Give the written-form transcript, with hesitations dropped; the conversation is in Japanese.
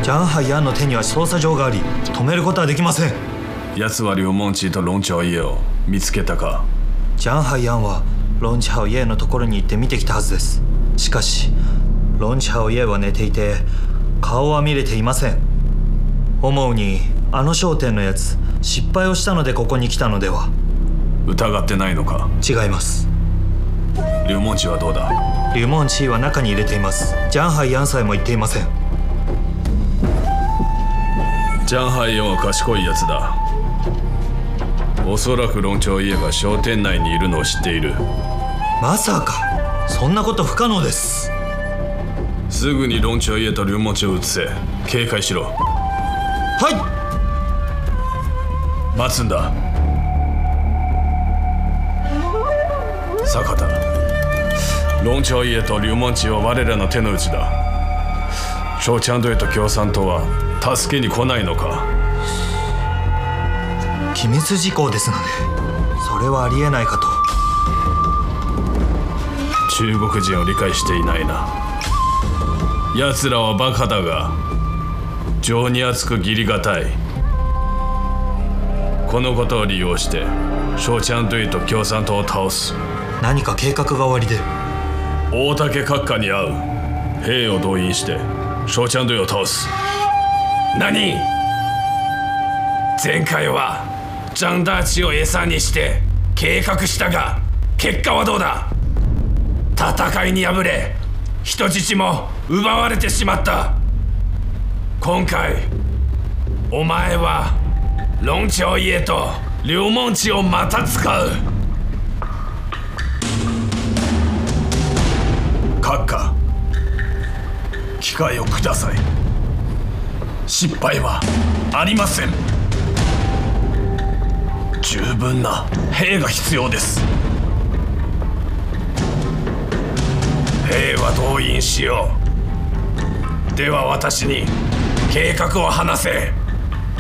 ジャンハイアンの手には捜査状があり、止めることはできません。 奴は両門地とロンチャオイエを見つけたか？ ジャンハイアンはロンチャオイエのところに行って見てきたはずです。しかしロンチャオイエは寝ていて顔は見れていません。思うにあの商店のやつ失敗をしたのでここに来たのでは。 疑ってないのか？ 違います。 両門地はどうだ？ リュモンチーは中に入れています。ジャンハイアンさえも言っていません。 ジャンハイアンは賢いやつだ。おそらくロンチャオイエが商店内にいるのを知っている。 まさかそんなこと不可能です。 すぐにロンチャオイエと両門地を移せ。警戒しろ。 はい。 待つんだ。坂田、ロンチャオイエとリュウモンチーは我らの手の内だ。ショーチャンドエと共産党は助けに来ないのか？ 機密事項ですのでそれはありえないかと。 中国人を理解していないな。奴らはバカだが情に厚く義理がたい。このことを利用してショーチャンドエと共産党を倒す。 何か計画がおありで？ 大竹閣下に会う。兵を動員してショーチャンドエを倒す。何？前回はジャンダーチを餌にして計画したが結果はどうだ？戦いに敗れ人質も奪われてしまった。今回お前はロンチャオイエと両門地をまた使う。閣下、機会をください。失敗はありません。十分な兵が必要です。兵は動員しよう。では私に計画を話せ。